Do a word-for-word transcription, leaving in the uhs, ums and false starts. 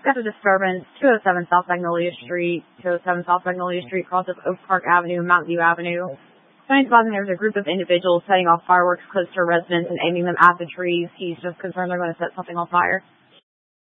Got a disturbance, two oh seven South Magnolia Street, two oh seven South Magnolia Street, cross of Oak Park Avenue and Mountain View Avenue. Trying to find there's a group of individuals setting off fireworks close to a residence and aiming them at the trees. He's just concerned they're going to set something on fire.